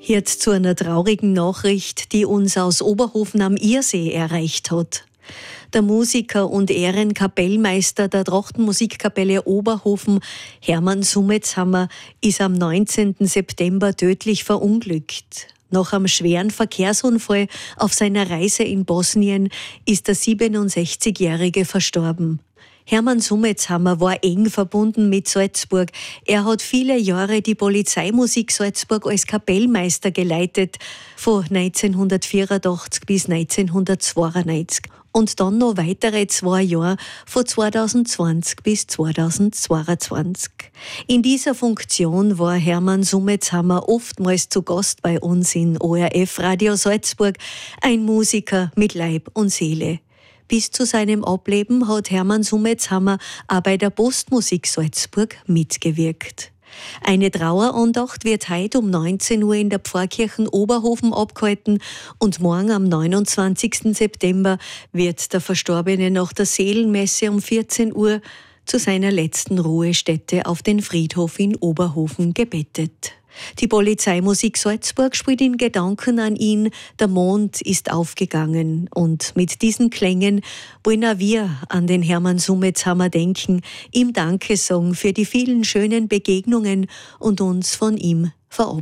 Jetzt zu einer traurigen Nachricht, die uns aus Oberhofen am Ihrsee erreicht hat. Der Musiker und Ehrenkapellmeister der Trachtenmusikkapelle Oberhofen, Hermann Sumetzhammer, ist am 19. September tödlich verunglückt. Nach einem schweren Verkehrsunfall auf seiner Reise in Bosnien ist der 67-Jährige verstorben. Hermann Sumetzhammer war eng verbunden mit Salzburg. Er hat viele Jahre die Polizeimusik Salzburg als Kapellmeister geleitet, von 1984 bis 1992. Und dann noch weitere 2 Jahre, von 2020 bis 2022. In dieser Funktion war Hermann Sumetzhammer oftmals zu Gast bei uns in ORF Radio Salzburg, ein Musiker mit Leib und Seele. Bis zu seinem Ableben hat Hermann Sumetzhammer auch bei der Postmusik Salzburg mitgewirkt. Eine Trauerandacht wird heute um 19 Uhr in der Pfarrkirche Oberhofen abgehalten und morgen am 29. September wird der Verstorbene nach der Seelenmesse um 14 Uhr zu seiner letzten Ruhestätte auf den Friedhof in Oberhofen gebettet. Die Polizeimusik Salzburg spielt in Gedanken an ihn, der Mond ist aufgegangen, und mit diesen Klängen wollen auch wir an den Hermann Sumetzhammer denken, ihm Danke sagen für die vielen schönen Begegnungen und uns von ihm verabschieden.